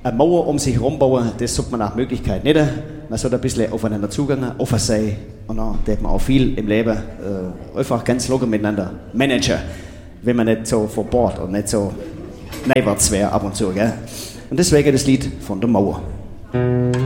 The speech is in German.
eine Mauer um sich herum bauen, das sollte man nach Möglichkeit nicht. Man sollte ein bisschen aufeinander zugehen, offen sein und dann darf man auch viel im Leben einfach ganz locker miteinander managen, wenn man nicht so verbohrt und nicht so neiwärts wäre ab und zu. Gell? Und deswegen das Lied von der Mauer.